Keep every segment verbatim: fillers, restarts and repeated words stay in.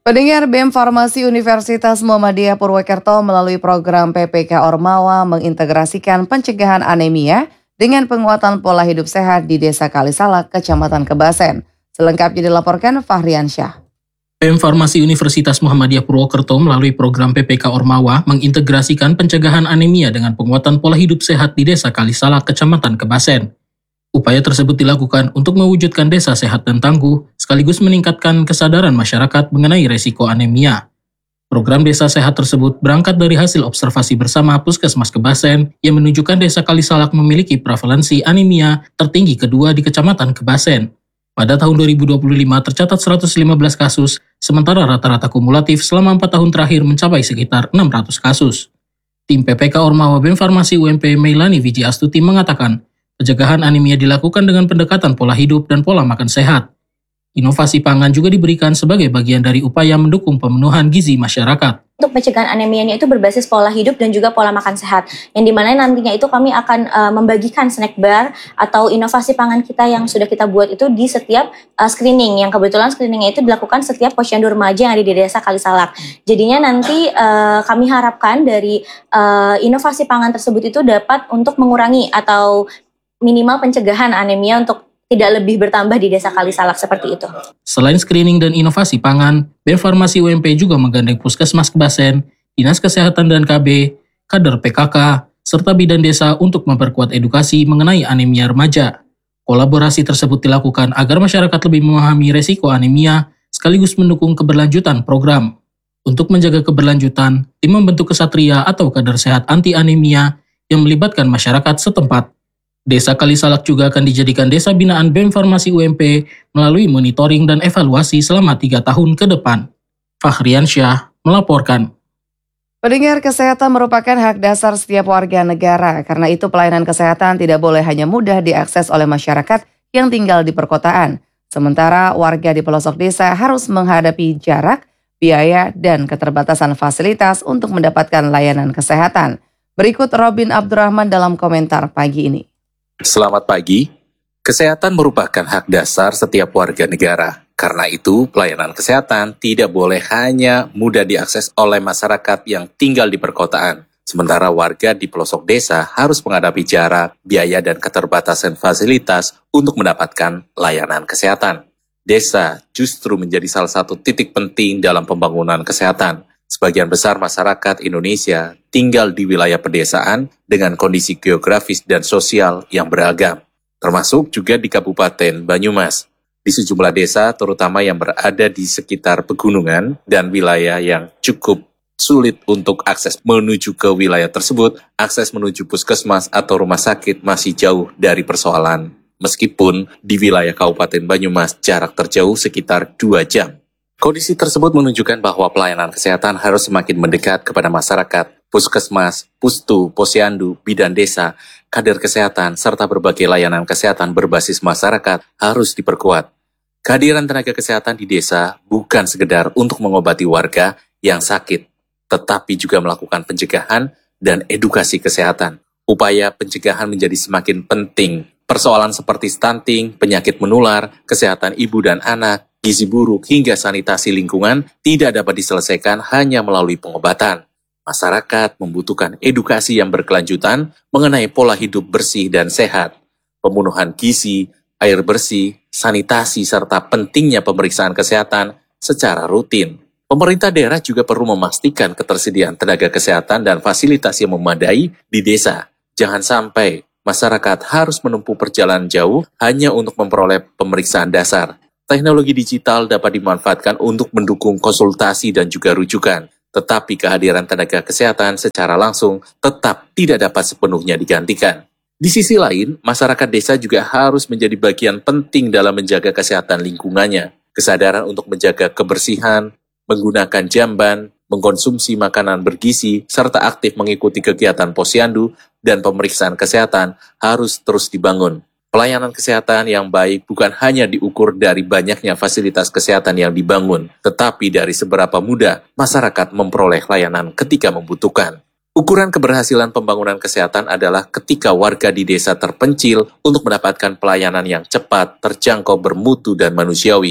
Pendengar, B E M Farmasi Universitas Muhammadiyah Purwokerto melalui program P P K Ormawa mengintegrasikan pencegahan anemia dengan penguatan pola hidup sehat di Desa Kalisalak, Kecamatan Kebasen. Selengkapnya dilaporkan Fahrian Syah. B E M Farmasi Universitas Muhammadiyah Purwokerto melalui program P P K Ormawa mengintegrasikan pencegahan anemia dengan penguatan pola hidup sehat di Desa Kalisalak, Kecamatan Kebasen. Upaya tersebut dilakukan untuk mewujudkan desa sehat dan tangguh, sekaligus meningkatkan kesadaran masyarakat mengenai resiko anemia. Program desa sehat tersebut berangkat dari hasil observasi bersama Puskesmas Kebasen yang menunjukkan Desa Kalisalak memiliki prevalensi anemia tertinggi kedua di Kecamatan Kebasen. Pada tahun dua ribu dua puluh lima tercatat seratus lima belas kasus, sementara rata-rata kumulatif selama empat tahun terakhir mencapai sekitar enam ratus kasus. Tim P P K Ormawa B E M Farmasi U M P Meilani Viji Astuti mengatakan, pencegahan anemia dilakukan dengan pendekatan pola hidup dan pola makan sehat. Inovasi pangan juga diberikan sebagai bagian dari upaya mendukung pemenuhan gizi masyarakat. Untuk pencegahan anemianya itu berbasis pola hidup dan juga pola makan sehat, yang dimana nantinya itu kami akan uh, membagikan snack bar atau inovasi pangan kita yang sudah kita buat itu di setiap uh, screening, yang kebetulan screeningnya itu dilakukan setiap posyandu remaja yang ada di Desa Kalisalak. Jadinya nanti uh, kami harapkan dari uh, inovasi pangan tersebut itu dapat untuk mengurangi atau minimal pencegahan anemia untuk tidak lebih bertambah di Desa Kalisalak seperti itu. Selain screening dan inovasi pangan, B E M Farmasi U M P juga menggandeng Puskesmas Kebasen, Dinas Kesehatan dan K B, kader P K K, serta bidan desa untuk memperkuat edukasi mengenai anemia remaja. Kolaborasi tersebut dilakukan agar masyarakat lebih memahami resiko anemia, sekaligus mendukung keberlanjutan program. Untuk menjaga keberlanjutan, tim membentuk kesatria atau kader sehat anti anemia yang melibatkan masyarakat setempat. Desa Kalisalak juga akan dijadikan desa binaan B E M Farmasi U M P melalui monitoring dan evaluasi selama tiga tahun ke depan. Fahrian Syah melaporkan. Pendengar, kesehatan merupakan hak dasar setiap warga negara. Karena itu pelayanan kesehatan tidak boleh hanya mudah diakses oleh masyarakat yang tinggal di perkotaan. Sementara warga di pelosok desa harus menghadapi jarak, biaya, dan keterbatasan fasilitas untuk mendapatkan layanan kesehatan. Berikut Robin Abdurrahman dalam komentar pagi ini. Selamat pagi. Kesehatan merupakan hak dasar setiap warga negara. Karena itu, pelayanan kesehatan tidak boleh hanya mudah diakses oleh masyarakat yang tinggal di perkotaan. Sementara warga di pelosok desa harus menghadapi jarak, biaya, dan keterbatasan fasilitas untuk mendapatkan layanan kesehatan. Desa justru menjadi salah satu titik penting dalam pembangunan kesehatan. Sebagian besar masyarakat Indonesia tinggal di wilayah pedesaan dengan kondisi geografis dan sosial yang beragam, termasuk juga di Kabupaten Banyumas. Di sejumlah desa, terutama yang berada di sekitar pegunungan dan wilayah yang cukup sulit untuk akses menuju ke wilayah tersebut, akses menuju puskesmas atau rumah sakit masih jauh dari persoalan. Meskipun di wilayah Kabupaten Banyumas jarak terjauh sekitar dua jam. Kondisi tersebut menunjukkan bahwa pelayanan kesehatan harus semakin mendekat kepada masyarakat. Puskesmas, pustu, posyandu, bidan desa, kader kesehatan, serta berbagai layanan kesehatan berbasis masyarakat harus diperkuat. Kehadiran tenaga kesehatan di desa bukan sekedar untuk mengobati warga yang sakit, tetapi juga melakukan pencegahan dan edukasi kesehatan. Upaya pencegahan menjadi semakin penting. Persoalan seperti stunting, penyakit menular, kesehatan ibu dan anak, gizi buruk, hingga sanitasi lingkungan tidak dapat diselesaikan hanya melalui pengobatan. Masyarakat membutuhkan edukasi yang berkelanjutan mengenai pola hidup bersih dan sehat, pemenuhan gizi, air bersih, sanitasi, serta pentingnya pemeriksaan kesehatan secara rutin. Pemerintah daerah juga perlu memastikan ketersediaan tenaga kesehatan dan fasilitas yang memadai di desa. Jangan sampai masyarakat harus menempuh perjalanan jauh hanya untuk memperoleh pemeriksaan dasar. Teknologi digital dapat dimanfaatkan untuk mendukung konsultasi dan juga rujukan, tetapi kehadiran tenaga kesehatan secara langsung tetap tidak dapat sepenuhnya digantikan. Di sisi lain, masyarakat desa juga harus menjadi bagian penting dalam menjaga kesehatan lingkungannya. Kesadaran untuk menjaga kebersihan, menggunakan jamban, mengkonsumsi makanan bergizi, serta aktif mengikuti kegiatan posyandu dan pemeriksaan kesehatan harus terus dibangun. Pelayanan kesehatan yang baik bukan hanya diukur dari banyaknya fasilitas kesehatan yang dibangun, tetapi dari seberapa mudah masyarakat memperoleh layanan ketika membutuhkan. Ukuran keberhasilan pembangunan kesehatan adalah ketika warga di desa terpencil untuk mendapatkan pelayanan yang cepat, terjangkau, bermutu, dan manusiawi.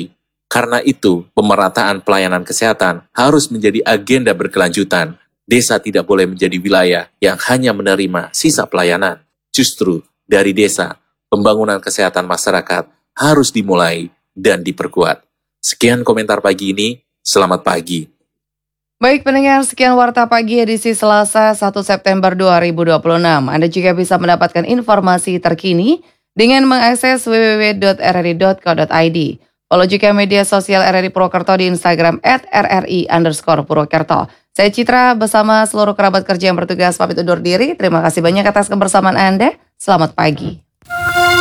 Karena itu, pemerataan pelayanan kesehatan harus menjadi agenda berkelanjutan. Desa tidak boleh menjadi wilayah yang hanya menerima sisa pelayanan. Justru dari desa, pembangunan kesehatan masyarakat harus dimulai dan diperkuat. Sekian komentar pagi ini, selamat pagi. Baik pendengar, sekian Warta Pagi edisi Selasa satu September dua ribu dua puluh enam. Anda juga bisa mendapatkan informasi terkini dengan mengakses w w w dot r r i dot co dot i d. Follow juga media sosial R R I Purwokerto di Instagram at r r i underscore Purwokerto. Saya Citra bersama seluruh kerabat kerja yang bertugas pamit undur diri. Terima kasih banyak atas kebersamaan Anda. Selamat pagi.